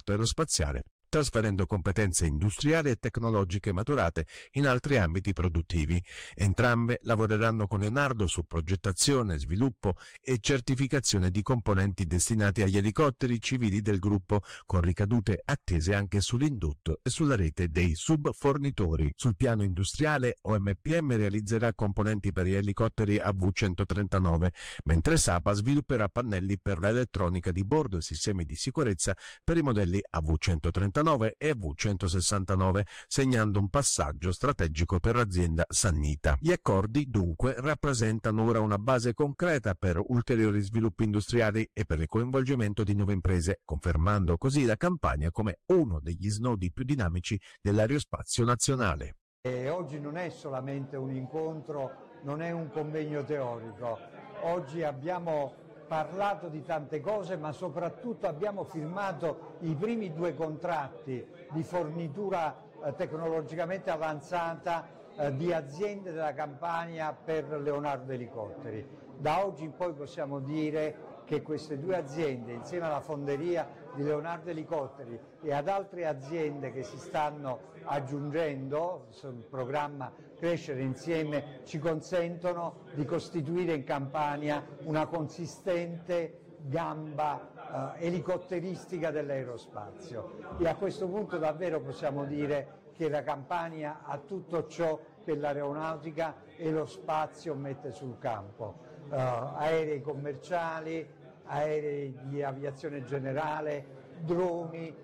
comparto aerospaziale, trasferendo competenze industriali e tecnologiche maturate in altri ambiti produttivi. Entrambe lavoreranno con Leonardo su progettazione, sviluppo e certificazione di componenti destinati agli elicotteri civili del gruppo, con ricadute attese anche sull'indotto e sulla rete dei subfornitori. Sul piano industriale, OMPM realizzerà componenti per gli elicotteri AV139, mentre Sapa svilupperà pannelli per l'elettronica di bordo e sistemi di sicurezza per i modelli AV139 e AV169, segnando un passaggio strategico per l'azienda Sannita. Gli accordi dunque rappresentano ora una base concreta per ulteriori sviluppi industriali e per il coinvolgimento di nuove imprese, confermando così la Campania come uno degli snodi più dinamici dell'aerospazio nazionale. E oggi non è solamente un incontro, non è un convegno teorico. Oggi abbiamo parlato di tante cose, ma soprattutto abbiamo firmato i primi 2 contratti di fornitura tecnologicamente avanzata di aziende della Campania per Leonardo Elicotteri. Da oggi in poi possiamo dire che queste 2 aziende, insieme alla fonderia di Leonardo Elicotteri e ad altre aziende che si stanno aggiungendo sul programma Crescere Insieme, ci consentono di costituire in Campania una consistente gamba elicotteristica dell'aerospazio. E a questo punto davvero possiamo dire che la Campania ha tutto ciò che l'aeronautica e lo spazio mette sul campo. Aerei commerciali, aerei di aviazione generale, droni,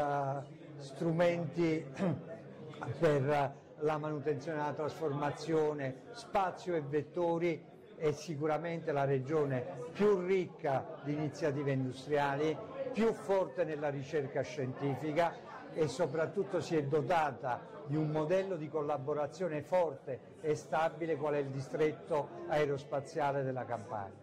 strumenti per la manutenzione e la trasformazione, spazio e vettori. È sicuramente la regione più ricca di iniziative industriali, più forte nella ricerca scientifica e soprattutto si è dotata di un modello di collaborazione forte e stabile qual è il distretto aerospaziale della Campania.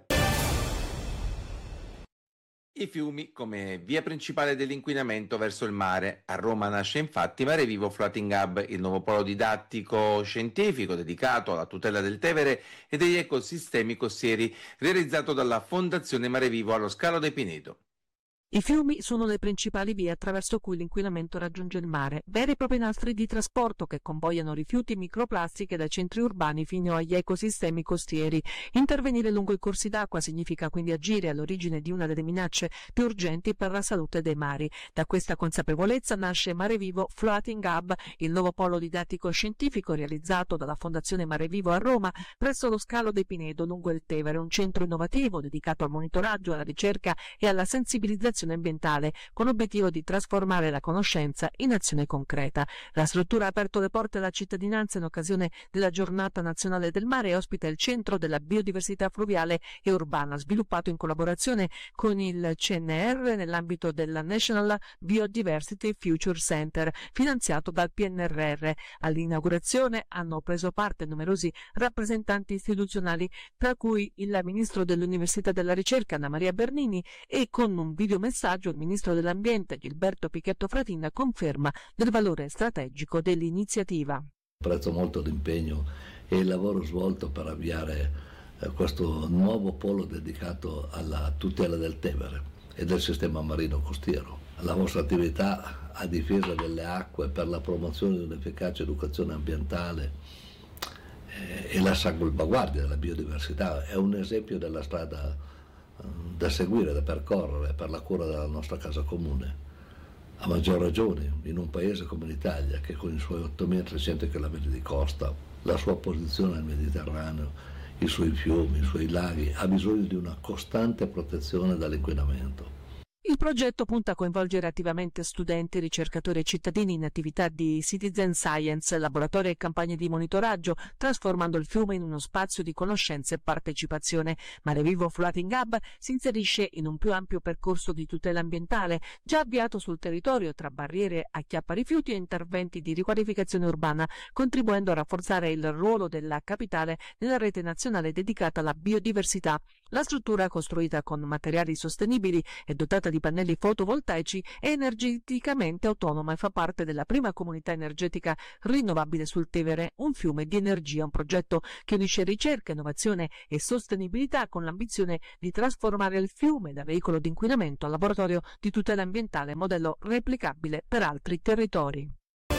I fiumi come via principale dell'inquinamento verso il mare. A Roma nasce infatti Mare Vivo Floating Hub, il nuovo polo didattico scientifico dedicato alla tutela del Tevere e degli ecosistemi costieri, realizzato dalla Fondazione Mare Vivo allo Scalo de Pinedo. I fiumi sono le principali vie attraverso cui l'inquinamento raggiunge il mare, veri e propri nastri di trasporto che convogliano rifiuti e microplastiche dai centri urbani fino agli ecosistemi costieri. Intervenire lungo i corsi d'acqua significa quindi agire all'origine di una delle minacce più urgenti per la salute dei mari. Da questa consapevolezza nasce Mare Vivo Floating Hub, il nuovo polo didattico scientifico realizzato dalla Fondazione Mare Vivo a Roma presso lo Scalo de Pinedo lungo il Tevere, un centro innovativo dedicato al monitoraggio, alla ricerca e alla sensibilizzazione ambientale, con l'obiettivo di trasformare la conoscenza in azione concreta. La struttura ha aperto le porte alla cittadinanza in occasione della Giornata Nazionale del Mare e ospita il Centro della Biodiversità Fluviale e Urbana, sviluppato in collaborazione con il CNR nell'ambito della National Biodiversity Future Center, finanziato dal PNRR. All'inaugurazione hanno preso parte numerosi rappresentanti istituzionali, tra cui il Ministro dell'Università della Ricerca Anna Maria Bernini, e con un videomessaggio il Ministro dell'Ambiente Gilberto Pichetto Fratin conferma del valore strategico dell'iniziativa. Apprezzo molto l'impegno e il lavoro svolto per avviare questo nuovo polo dedicato alla tutela del Tevere e del sistema marino costiero. La vostra attività a difesa delle acque per la promozione di un'efficace educazione ambientale e la salvaguardia della biodiversità è un esempio della strada da seguire, da percorrere per la cura della nostra casa comune. A maggior ragione in un paese come l'Italia, che con i suoi 8.300 km di costa, la sua posizione nel Mediterraneo, i suoi fiumi, i suoi laghi, ha bisogno di una costante protezione dall'inquinamento. Il progetto punta a coinvolgere attivamente studenti, ricercatori e cittadini in attività di citizen science, laboratori e campagne di monitoraggio, trasformando il fiume in uno spazio di conoscenza e partecipazione. Mare Vivo Floating Hub si inserisce in un più ampio percorso di tutela ambientale, già avviato sul territorio tra barriere a chiapparifiuti e interventi di riqualificazione urbana, contribuendo a rafforzare il ruolo della capitale nella rete nazionale dedicata alla biodiversità. La struttura, costruita con materiali sostenibili e dotata di pannelli fotovoltaici è energeticamente autonoma e fa parte della prima comunità energetica rinnovabile sul Tevere, un fiume di energia, un progetto che unisce ricerca, innovazione e sostenibilità con l'ambizione di trasformare il fiume da veicolo di inquinamento a laboratorio di tutela ambientale, modello replicabile per altri territori.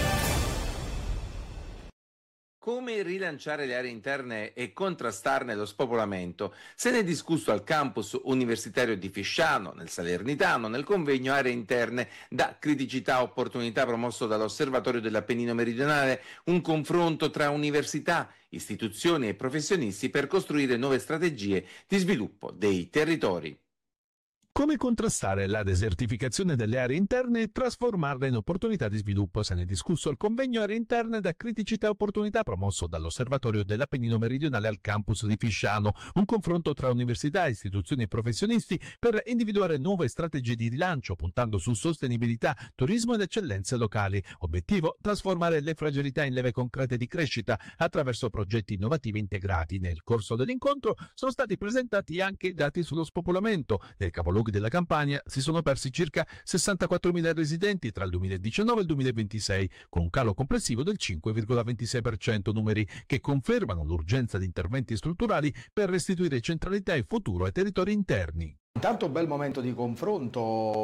Come rilanciare le aree interne e contrastarne lo spopolamento? Se ne è discusso al campus universitario di Fisciano, nel Salernitano, nel convegno Aree interne da criticità a opportunità promosso dall'Osservatorio dell'Appennino Meridionale, un confronto tra università, istituzioni e professionisti per costruire nuove strategie di sviluppo dei territori. Come contrastare la desertificazione delle aree interne e trasformarle in opportunità di sviluppo? Se ne è discusso al convegno Aree interne da criticità e opportunità promosso dall'Osservatorio dell'Appennino Meridionale al campus di Fisciano, un confronto tra università, istituzioni e professionisti per individuare nuove strategie di rilancio puntando su sostenibilità, turismo ed eccellenze locali. Obiettivo: trasformare le fragilità in leve concrete di crescita attraverso progetti innovativi integrati. Nel corso dell'incontro sono stati presentati anche dati sullo spopolamento. Nel capoluogo della Campania si sono persi circa 64.000 residenti tra il 2019 e il 2026, con un calo complessivo del 5,26%, numeri che confermano l'urgenza di interventi strutturali per restituire centralità e futuro ai territori interni. Intanto un bel momento di confronto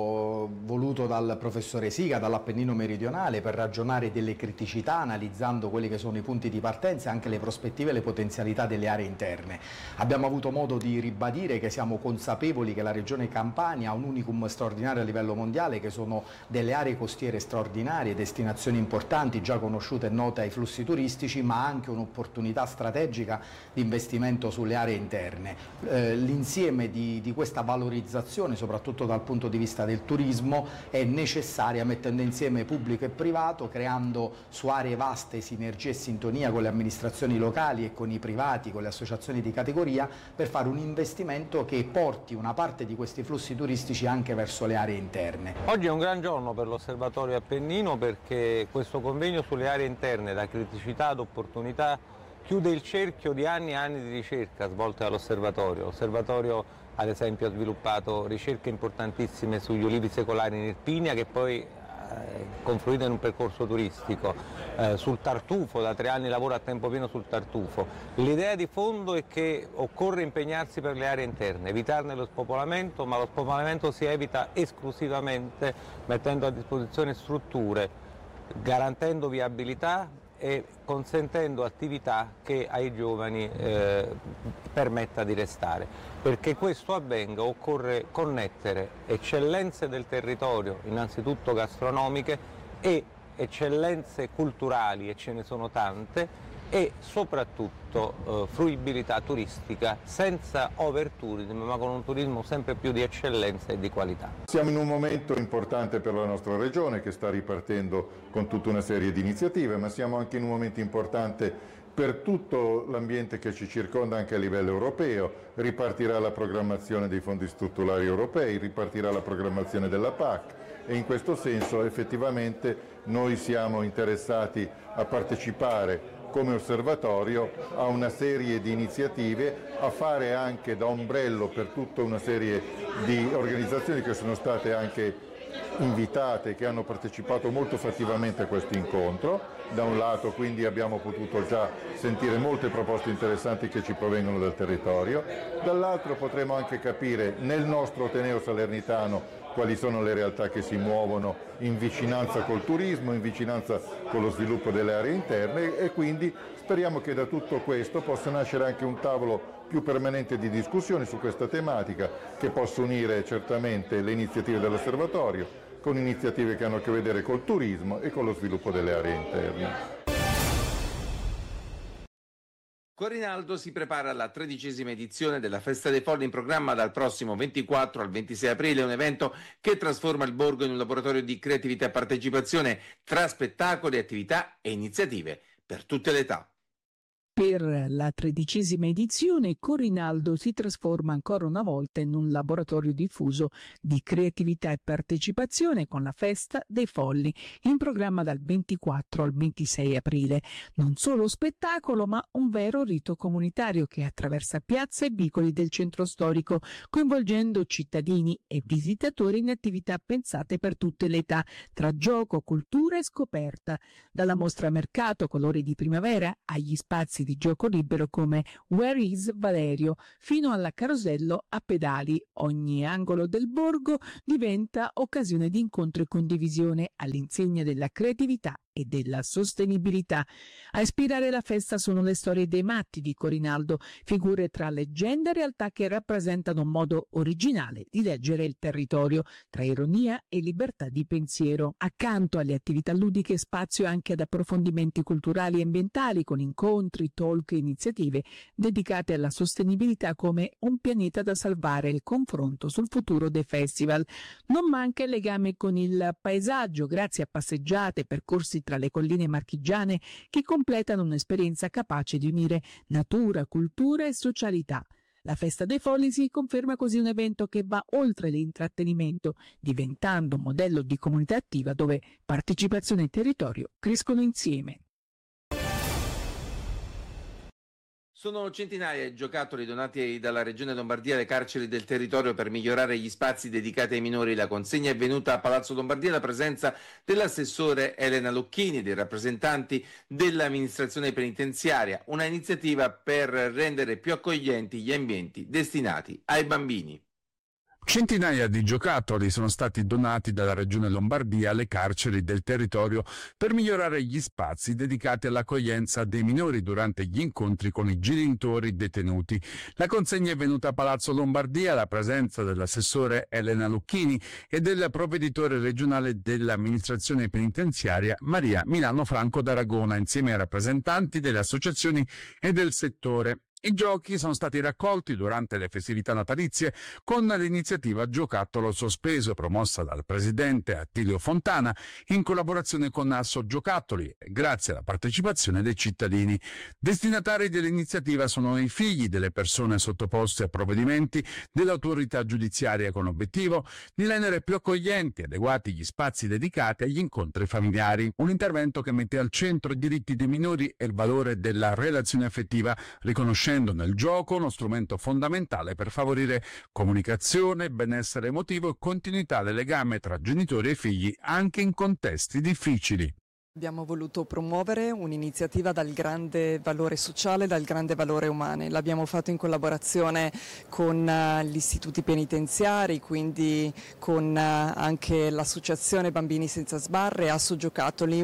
voluto dal professore Siga, dall'Appennino Meridionale, per ragionare delle criticità, analizzando quelli che sono i punti di partenza e anche le prospettive e le potenzialità delle aree interne. Abbiamo avuto modo di ribadire che siamo consapevoli che la regione Campania ha un unicum straordinario a livello mondiale, che sono delle aree costiere straordinarie, destinazioni importanti, già conosciute e note ai flussi turistici, ma anche un'opportunità strategica di investimento sulle aree interne. L'insieme di questa valorizzazione, soprattutto dal punto di vista del turismo, è necessaria, mettendo insieme pubblico e privato, creando su aree vaste sinergie e sintonia con le amministrazioni locali e con i privati, con le associazioni di categoria, per fare un investimento che porti una parte di questi flussi turistici anche verso le aree interne. Oggi è un gran giorno per l'Osservatorio Appennino, perché questo convegno sulle aree interne, da criticità ad opportunità, chiude il cerchio di anni e anni di ricerca svolte dall'Osservatorio. L'Osservatorio ad esempio ha sviluppato ricerche importantissime sugli ulivi secolari in Irpinia, che poi confluito in un percorso turistico, sul tartufo, da 3 anni lavoro a tempo pieno sul tartufo. L'idea di fondo è che occorre impegnarsi per le aree interne, evitarne lo spopolamento, ma lo spopolamento si evita esclusivamente mettendo a disposizione strutture, garantendo viabilità e consentendo attività che ai giovani permetta di restare. Perché questo avvenga occorre connettere eccellenze del territorio, innanzitutto gastronomiche, e eccellenze culturali, e ce ne sono tante, e soprattutto fruibilità turistica, senza overtourism, ma con un turismo sempre più di eccellenza e di qualità. Siamo in un momento importante per la nostra regione, che sta ripartendo con tutta una serie di iniziative, ma siamo anche in un momento importante per tutto l'ambiente che ci circonda anche a livello europeo. Ripartirà la programmazione dei fondi strutturali europei, ripartirà la programmazione della PAC, e in questo senso effettivamente noi siamo interessati a partecipare come osservatorio a una serie di iniziative, a fare anche da ombrello per tutta una serie di organizzazioni che sono state anche invitate, che hanno partecipato molto fattivamente a questo incontro. Da un lato quindi abbiamo potuto già sentire molte proposte interessanti che ci provengono dal territorio, dall'altro potremo anche capire nel nostro Ateneo Salernitano quali sono le realtà che si muovono in vicinanza col turismo, in vicinanza con lo sviluppo delle aree interne, e quindi speriamo che da tutto questo possa nascere anche un tavolo più permanente di discussione su questa tematica, che possa unire certamente le iniziative dell'osservatorio con iniziative che hanno a che vedere col turismo e con lo sviluppo delle aree interne. Corinaldo si prepara alla 13ª edizione della Festa dei Folli, in programma dal prossimo 24 al 26 aprile, un evento che trasforma il borgo in un laboratorio di creatività e partecipazione tra spettacoli, attività e iniziative per tutte le età. Per la 13ª edizione Corinaldo si trasforma ancora una volta in un laboratorio diffuso di creatività e partecipazione con la Festa dei Folli, in programma dal 24 al 26 aprile. Non solo spettacolo, ma un vero rito comunitario che attraversa piazze e vicoli del centro storico, coinvolgendo cittadini e visitatori in attività pensate per tutte le età, tra gioco, cultura e scoperta. Dalla mostra mercato Colori di Primavera agli spazi di gioco libero come Where is Valerio, fino alla carosello a pedali. Ogni angolo del borgo diventa occasione di incontro e condivisione all'insegna della creatività e della sostenibilità. A ispirare la festa sono le storie dei matti di Corinaldo, figure tra leggenda e realtà che rappresentano un modo originale di leggere il territorio, tra ironia e libertà di pensiero. Accanto alle attività ludiche spazio anche ad approfondimenti culturali e ambientali con incontri, talk e iniziative dedicate alla sostenibilità come un pianeta da salvare e il confronto sul futuro dei festival. Non manca il legame con il paesaggio grazie a passeggiate, percorsi tra le colline marchigiane che completano un'esperienza capace di unire natura, cultura e socialità. La Festa dei Folli si conferma così un evento che va oltre l'intrattenimento, diventando un modello di comunità attiva dove partecipazione e territorio crescono insieme. Sono centinaia i giocattoli donati dalla Regione Lombardia alle carceri del territorio per migliorare gli spazi dedicati ai minori. La consegna è venuta a Palazzo Lombardia alla presenza dell'assessore Elena Lucchini e dei rappresentanti dell'amministrazione penitenziaria, una iniziativa per rendere più accoglienti gli ambienti destinati ai bambini. Centinaia di giocattoli sono stati donati dalla Regione Lombardia alle carceri del territorio per migliorare gli spazi dedicati all'accoglienza dei minori durante gli incontri con i genitori detenuti. La consegna è venuta a Palazzo Lombardia alla presenza dell'assessore Elena Lucchini e del provveditore regionale dell'amministrazione penitenziaria Maria Milano Franco d'Aragona, insieme ai rappresentanti delle associazioni e del settore. I giochi sono stati raccolti durante le festività natalizie con l'iniziativa Giocattolo Sospeso, promossa dal presidente Attilio Fontana in collaborazione con Asso Giocattoli, grazie alla partecipazione dei cittadini. Destinatari dell'iniziativa sono i figli delle persone sottoposte a provvedimenti dell'autorità giudiziaria, con l'obiettivo di rendere più accoglienti e adeguati gli spazi dedicati agli incontri familiari. Un intervento che mette al centro i diritti dei minori e il valore della relazione affettiva, riconoscendo nel gioco uno strumento fondamentale per favorire comunicazione, benessere emotivo e continuità del legame tra genitori e figli anche in contesti difficili. Abbiamo voluto promuovere un'iniziativa dal grande valore sociale, dal grande valore umano. L'abbiamo fatto in collaborazione con gli istituti penitenziari, quindi con anche l'associazione Bambini Senza Sbarre e Asso Giocattoli,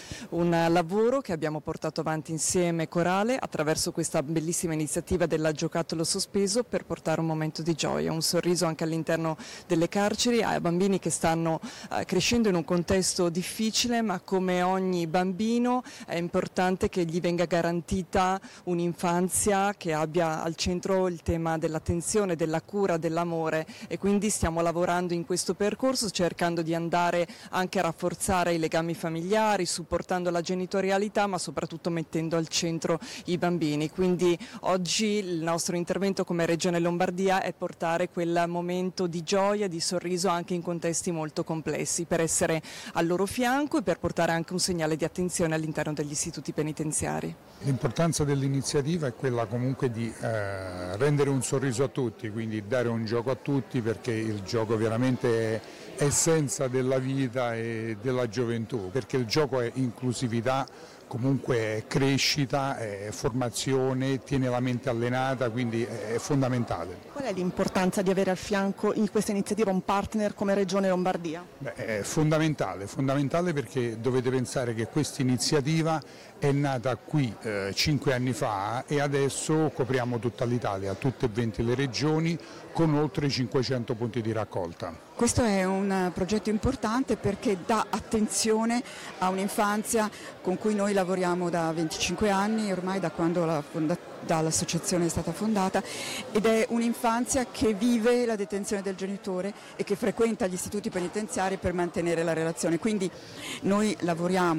un lavoro che abbiamo portato avanti insieme corale attraverso questa bellissima iniziativa della Giocattolo Sospeso per portare un momento di gioia, un sorriso anche all'interno delle carceri ai bambini che stanno crescendo in un contesto difficile, ma come ogni bambino è importante che gli venga garantita un'infanzia che abbia al centro il tema dell'attenzione, della cura, dell'amore, e quindi stiamo lavorando in questo percorso cercando di andare anche a rafforzare i legami familiari, supportando la genitorialità, ma soprattutto mettendo al centro i bambini. Quindi oggi il nostro intervento come Regione Lombardia è portare quel momento di gioia, di sorriso anche in contesti molto complessi, per essere al loro fianco e per portare anche un segnale di attenzione all'interno degli istituti penitenziari. L'importanza dell'iniziativa è quella comunque di rendere un sorriso a tutti, quindi dare un gioco a tutti, perché il gioco veramente è essenza della vita e della gioventù, perché il gioco è inclusività, comunque è crescita, è formazione, tiene la mente allenata, quindi è fondamentale. Qual è l'importanza di avere al fianco in questa iniziativa un partner come Regione Lombardia? È fondamentale perché dovete pensare che questa iniziativa è nata qui 5 anni fa e adesso copriamo tutta l'Italia, tutte e 20 le regioni, con oltre 500 punti di raccolta. Questo è un progetto importante perché dà attenzione a un'infanzia con cui noi lavoriamo da 25 anni, ormai da quando l'associazione è stata fondata, ed è un'infanzia che vive la detenzione del genitore e che frequenta gli istituti penitenziari per mantenere la relazione. Quindi noi lavoriamo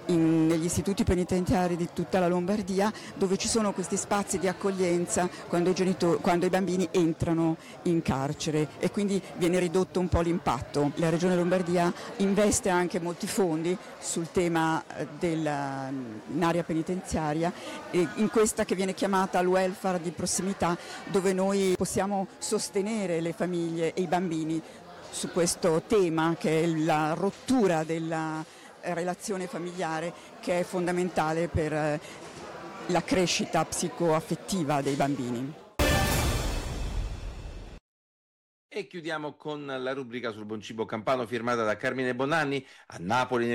negli istituti penitenziari di tutta la Lombardia, dove ci sono questi spazi di accoglienza quando i bambini entrano in carcere, e quindi viene ridotto un po' l'impatto. La Regione Lombardia investe anche molti fondi sul tema dell'area penitenziaria, in questa che viene chiamata il welfare di prossimità, dove noi possiamo sostenere le famiglie e i bambini su questo tema, che è la rottura della relazione familiare, che è fondamentale per la crescita psicoaffettiva dei bambini. E chiudiamo con la rubrica sul buon cibo campano firmata da Carmine Bonanni. A Napoli